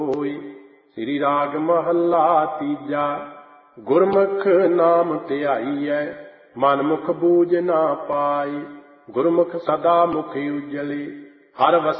ਹੋਈ। ਸ੍ਰੀ ਰਾਗ ਮਹੱਲਾ ਤੀਜਾ। ਗੁਰਮੁਖ ਨਾਮ ਧਿਆਈਐ ਮਨ ਮੁਖ ਬੂਝ ਨਾ ਪਾਈ। ਗੁਰਮੁਖ ਸਦਾ ਮੁਖ ਉਜਲੇ ਹਰ